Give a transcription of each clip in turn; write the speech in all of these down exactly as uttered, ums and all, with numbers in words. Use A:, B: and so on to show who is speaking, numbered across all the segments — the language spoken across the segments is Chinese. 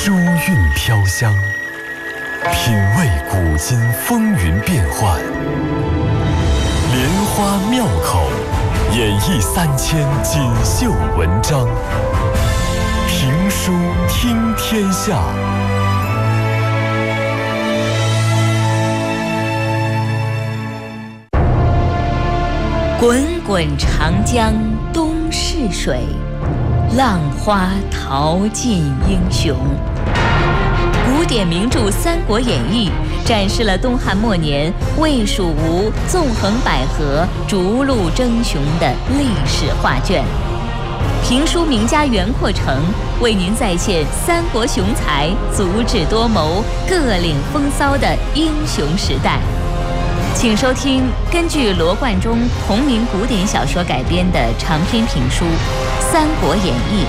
A: 书韵飘香，品味古今风云变幻，莲花妙口，演绎三千锦绣文章。评书听天下。
B: 滚滚长江东逝水，浪花淘尽英雄。古典名著《三国演义》展示了东汉末年魏蜀吴纵横捭阖、逐鹿争雄的历史画卷。评书名家袁阔成为您再现三国雄才足智多谋、各领风骚的英雄时代。请收听根据罗贯中同名古典小说改编的长篇评书《三国演义》。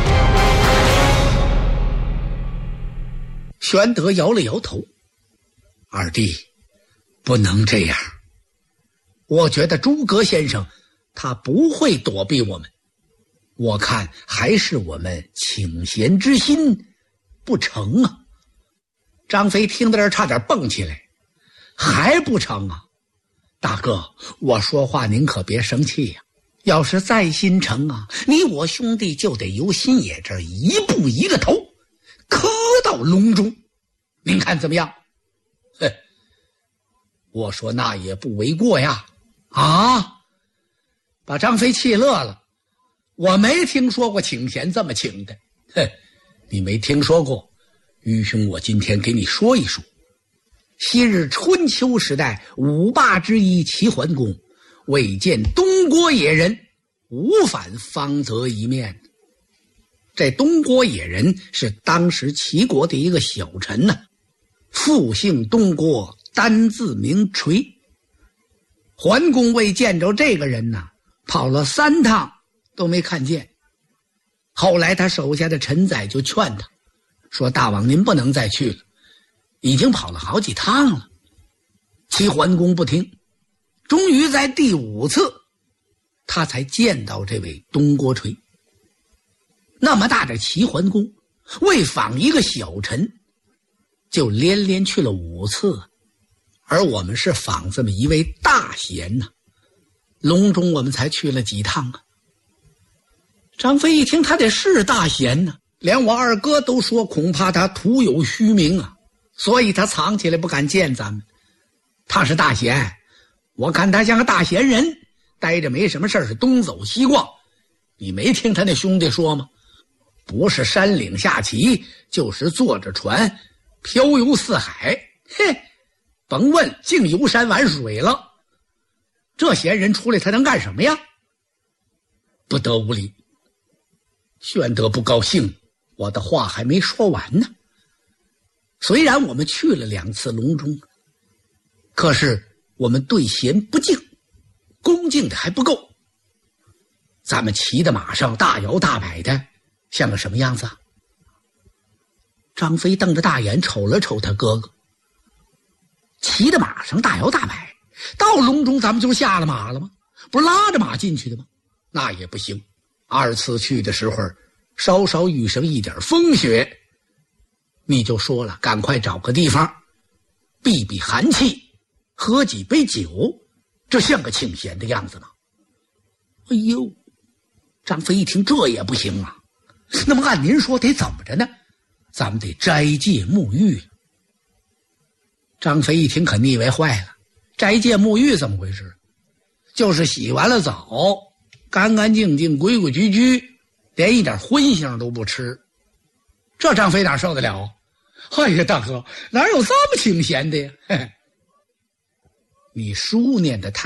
C: 玄德摇了摇头，二弟，不能这样。我觉得诸葛先生他不会躲避我们，我看还是我们请贤之心不成啊。张飞听到这儿差点蹦起来，还不成啊？大哥，我说话您可别生气呀、啊。要是再心成啊，你我兄弟就得由新野这儿一步一个头磕到隆中，您看怎么样？哼，我说那也不为过呀。啊，把张飞气乐了。我没听说过请贤这么请的。哼，你没听说过？愚兄，我今天给你说一说。昔日春秋时代五霸之一齐桓公为见东郭野人，无反方泽一面。这东郭野人是当时齐国的一个小臣呢、啊，父姓东郭，单字名垂。桓公为见着这个人呢、啊，跑了三趟都没看见。后来他手下的臣宰就劝他说，大王您不能再去了，已经跑了好几趟了。齐桓公不听，终于在第五次他才见到这位东郭垂。那么大的齐桓公为访一个小臣就连连去了五次，而我们是访这么一位大贤呢、啊，隆中我们才去了几趟啊。张飞一听他得是大贤呢、啊，连我二哥都说恐怕他徒有虚名啊，所以他藏起来不敢见咱们。他是大贤，我看他像个大贤人，待着没什么事是东走西逛。你没听他那兄弟说吗？不是山岭下棋，就是坐着船漂游四海。嘿，甭问，净游山玩水了。这闲人出来他能干什么呀？不得无礼。玄德不高兴，我的话还没说完呢。虽然我们去了两次隆中，可是我们对贤不敬，恭敬的还不够。咱们骑的马上大摇大摆的，像个什么样子啊？张飞瞪着大眼瞅了瞅他哥哥，骑的马上大摇大摆，到隆中咱们就下了马了吗？不是拉着马进去的吗？那也不行。二次去的时候稍稍遇上一点风雪，你就说了，赶快找个地方避避寒气，喝几杯酒，这像个请贤的样子吗？哎呦，张飞一听这也不行啊。那么按您说得怎么着呢？咱们得斋戒沐浴。张飞一听可腻歪坏了，斋戒沐浴怎么回事？就是洗完了澡，干干净净规规矩矩，连一点荤腥都不吃。这张飞哪受得了？哎呀，大哥，哪有这么请贤的呀？嘿嘿，你书念的太